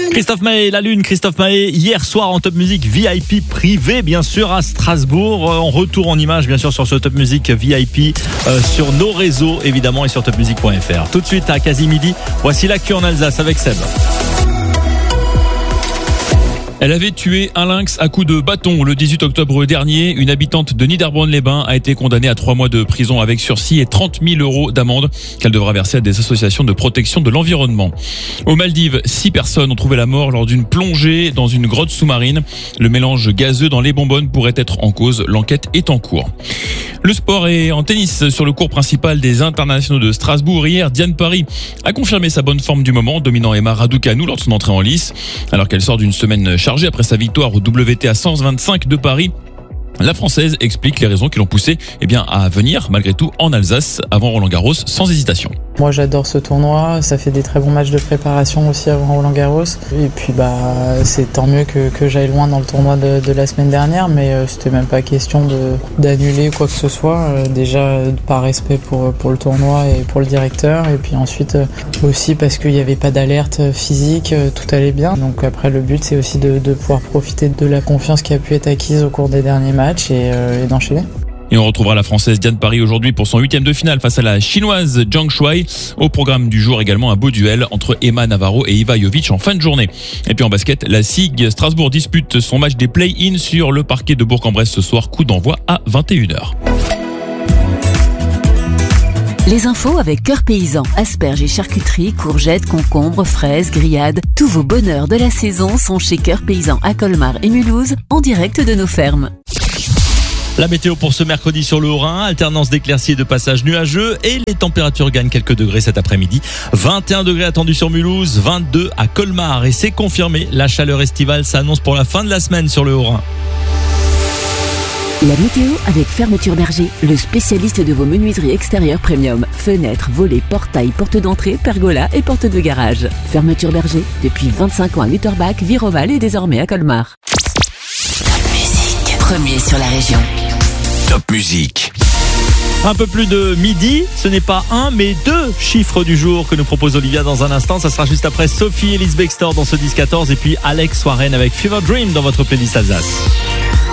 Christophe Maé, la Lune, Christophe Maé, hier soir en Top Music VIP privé, bien sûr, à Strasbourg. En retour en image, bien sûr, sur ce Top Music VIP, sur nos réseaux, évidemment, et sur topmusic.fr. Tout de suite, à quasi midi, voici l'actu en Alsace avec Seb. Elle avait tué un lynx à coups de bâton le 18 octobre dernier. Une habitante de Niederbronn-les-Bains a été condamnée à 3 mois de prison avec sursis et 30 000 € d'amende qu'elle devra verser à des associations de protection de l'environnement. Aux Maldives, 6 personnes ont trouvé la mort lors d'une plongée dans une grotte sous-marine. Le mélange gazeux dans les bonbonnes pourrait être en cause. L'enquête est en cours. Le sport est en tennis sur le court principal des internationaux de Strasbourg. Hier, Diane Parry a confirmé sa bonne forme du moment, dominant Emma Raducanu lors de son entrée en lice. Alors qu'elle sort d'une semaine chargée après sa victoire au WTA 125 de Paris, la Française explique les raisons qui l'ont poussée à venir malgré tout en Alsace avant Roland-Garros sans hésitation. Moi j'adore ce tournoi, ça fait des très bons matchs de préparation aussi avant Roland-Garros. Et puis c'est tant mieux que j'aille loin dans le tournoi de la semaine dernière, mais c'était même pas question d'annuler quoi que ce soit. Déjà par respect pour le tournoi et pour le directeur, et puis ensuite aussi parce qu'il n'y avait pas d'alerte physique, tout allait bien. Donc après le but c'est aussi de pouvoir profiter de la confiance qui a pu être acquise au cours des derniers matchs et d'enchaîner. Et on retrouvera la Française Diane Parry aujourd'hui pour son 8e de finale face à la Chinoise Zhang Shuai. Au programme du jour également un beau duel entre Emma Navarro et Iva Jovic en fin de journée. Et puis en basket, la SIG Strasbourg dispute son match des play-in sur le parquet de Bourg-en-Bresse ce soir. Coup d'envoi à 21h. Les infos avec Cœur Paysan, asperges et charcuterie, courgettes, concombres, fraises, grillades. Tous vos bonheurs de la saison sont chez Cœur Paysan à Colmar et Mulhouse, en direct de nos fermes. La météo pour ce mercredi sur le Haut-Rhin, alternance d'éclaircies et de passages nuageux, et les températures gagnent quelques degrés cet après-midi. 21 degrés attendus sur Mulhouse, 22 à Colmar, et c'est confirmé, la chaleur estivale s'annonce pour la fin de la semaine sur le Haut-Rhin. La météo avec Fermeture Berger, le spécialiste de vos menuiseries extérieures premium. Fenêtres, volets, portails, portes d'entrée, pergolas et portes de garage. Fermeture Berger, depuis 25 ans à Lutterbach, Viroval et désormais à Colmar. Top Music, premier sur la région. Top Music. Un peu plus de midi, ce n'est pas un mais 2 chiffres du jour que nous propose Olivia dans un instant. Ça sera juste après Sophie Ellis Bextor dans ce 10-14 et puis Alex Warren avec Fever Dream dans votre playlist Alsace.